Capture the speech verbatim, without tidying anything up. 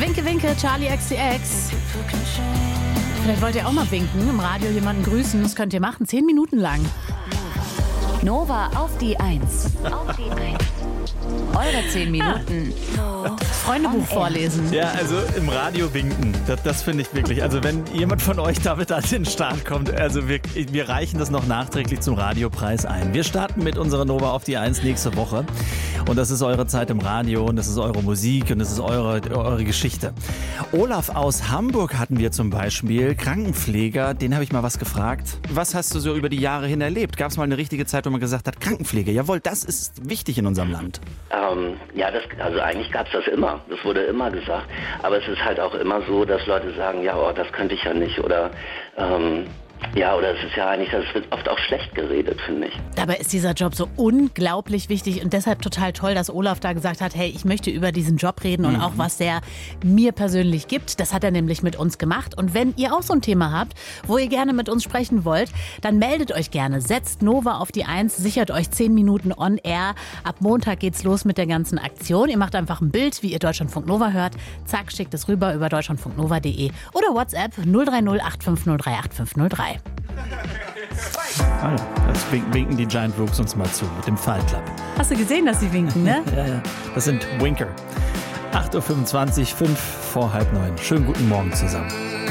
Winke, winke, Charlie X C X. Vielleicht wollt ihr auch mal winken, im Radio jemanden grüßen. Das könnt ihr machen, zehn Minuten lang. Nova auf die Eins. Auf die Eins. Eure zehn Minuten. Ja. Freundebuch vorlesen. Ja, also im Radio winken, das, das finde ich wirklich. Also wenn jemand von euch damit an den Start kommt, also wir, wir reichen das noch nachträglich zum Radiopreis ein. Wir starten mit unserer Nova auf die Eins nächste Woche. Und das ist eure Zeit im Radio und das ist eure Musik und das ist eure, eure Geschichte. Olaf aus Hamburg hatten wir zum Beispiel, Krankenpfleger, den habe ich mal was gefragt. Was hast du so über die Jahre hin erlebt? Gab es mal eine richtige Zeit, wo man gesagt hat, Krankenpflege, jawohl, das ist wichtig in unserem Land? Ähm, ja, das, also eigentlich gab es das immer. Das wurde immer gesagt. Aber es ist halt auch immer so, dass Leute sagen, ja, oh, das könnte ich ja nicht. Oder ähm, ja, oder es ist ja eigentlich, das wird oft auch schlecht geredet, finde ich. Dabei ist dieser Job so unglaublich wichtig und deshalb total toll, dass Olaf da gesagt hat, hey, ich möchte über diesen Job reden und mhm. auch was der mir persönlich gibt. Das hat er nämlich mit uns gemacht. Und wenn ihr auch so ein Thema habt, wo ihr gerne mit uns sprechen wollt, dann meldet euch gerne. Setzt Nova auf die Eins, sichert euch zehn Minuten on air. Ab Montag geht's los mit der ganzen Aktion. Ihr macht einfach ein Bild, wie ihr Deutschlandfunk Nova hört. Zack, schickt es rüber über deutschlandfunknova punkt de oder WhatsApp null drei null acht fünf null drei acht fünf null drei. Ah, das winken die Giant Rooks uns mal zu mit dem Fight Club. Hast du gesehen, dass sie winken, ne? Ja, ja. Das sind Winker. acht Uhr fünfundzwanzig, fünf vor halb neun. Schönen guten Morgen zusammen.